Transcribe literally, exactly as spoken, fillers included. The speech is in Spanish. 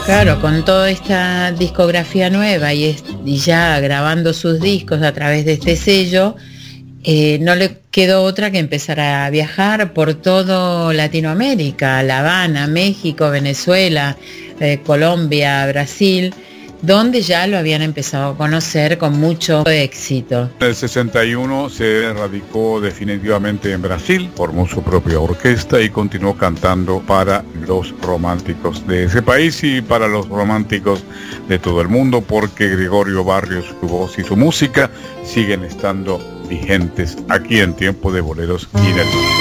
Claro, con toda esta discografía nueva y, es, y ya grabando sus discos a través de este sello, eh, no le quedó otra que empezar a viajar por todo Latinoamérica, La Habana, México, Venezuela, eh, Colombia, Brasil, donde ya lo habían empezado a conocer con mucho éxito. En el sesenta y uno se radicó definitivamente en Brasil, formó su propia orquesta y continuó cantando para los románticos de ese país y para los románticos de todo el mundo, porque Gregorio Barrios, su voz y su música siguen estando vigentes aquí en Tiempo de Boleros y del Mundo.